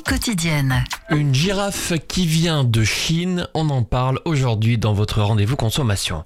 quotidienne. Une girafe qui vient de Chine, on en parle aujourd'hui dans votre rendez-vous consommation.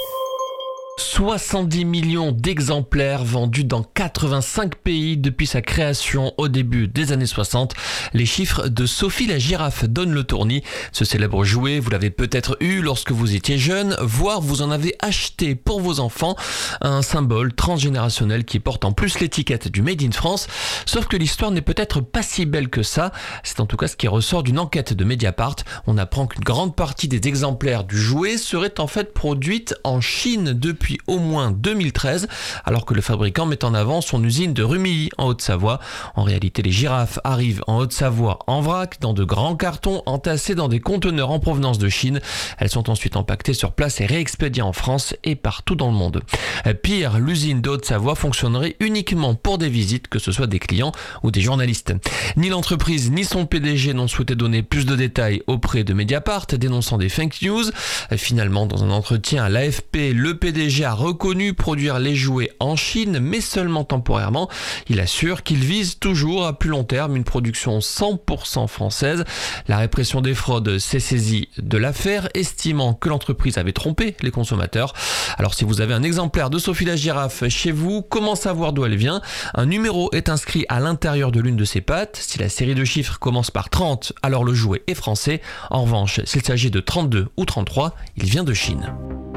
70 millions d'exemplaires vendus dans 85 pays depuis sa création au début des années 60. Les chiffres de Sophie la girafe donnent le tournis. Ce célèbre jouet, vous l'avez peut-être eu lorsque vous étiez jeune, voire vous en avez acheté pour vos enfants. Un symbole transgénérationnel qui porte en plus l'étiquette du Made in France. Sauf que l'histoire n'est peut-être pas si belle que ça. C'est en tout cas ce qui ressort d'une enquête de Mediapart. On apprend qu'une grande partie des exemplaires du jouet seraient en fait produites en Chine depuis au moins 2013, alors que le fabricant met en avant son usine de Rumilly en Haute-Savoie. En réalité, les girafes arrivent en Haute-Savoie en vrac, dans de grands cartons entassés dans des conteneurs en provenance de Chine. Elles sont ensuite empaquetées sur place et réexpédiées en France et partout dans le monde. Pire, l'usine de Haute-Savoie fonctionnerait uniquement pour des visites, que ce soit des clients ou des journalistes. Ni l'entreprise ni son PDG n'ont souhaité donner plus de détails auprès de Mediapart, dénonçant des fake news. Finalement, dans un entretien à l'AFP, le PDG a reconnu produire les jouets en Chine, mais seulement temporairement. Il assure qu'il vise toujours à plus long terme une production 100% française. La répression des fraudes s'est saisie de l'affaire, estimant que l'entreprise avait trompé les consommateurs. Alors si vous avez un exemplaire de Sophie la girafe chez vous, comment savoir d'où elle vient ? Un numéro est inscrit à l'intérieur de l'une de ses pattes. Si la série de chiffres commence par 30, alors le jouet est français. En revanche, s'il s'agit de 32 ou 33, il vient de Chine.